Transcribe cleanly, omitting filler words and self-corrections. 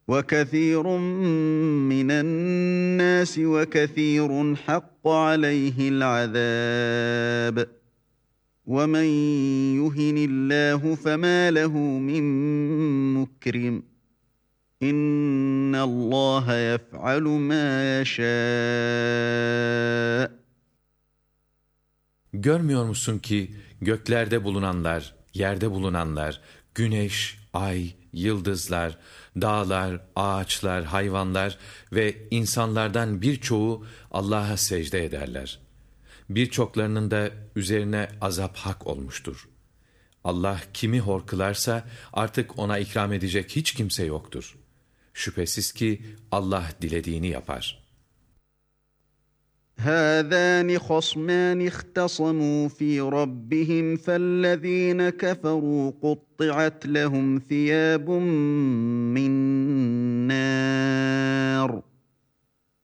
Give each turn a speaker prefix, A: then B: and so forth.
A: وَكَثِيرٌ مِّنَ النَّاسِ وَكَثِيرٌ حَقَّ عَلَيْهِ الْعَذَابُ وَمَنْ يُهِنِ اللّٰهُ فَمَا لَهُ مِنْ مُكْرِمٍ اِنَّ اللّٰهَ يَفْعَلُ مَا يَشَاءُ.
B: Görmüyor musun ki göklerde bulunanlar, yerde bulunanlar, güneş, ay, yıldızlar, dağlar, ağaçlar, hayvanlar ve insanlardan birçoğu Allah'a secde ederler. Birçoklarının da üzerine azap hak olmuştur. Allah kimi hor kılarsa artık ona ikram edecek hiç kimse yoktur. Şüphesiz ki Allah dilediğini yapar.
A: هَذَانِ خَصْمَانِ اخْتَصَمُوا فِي رَبِّهِمْ فَالَّذ۪ينَ كَفَرُوا قُطِّعَتْ لَهُمْ ثِيَابٌ مِّن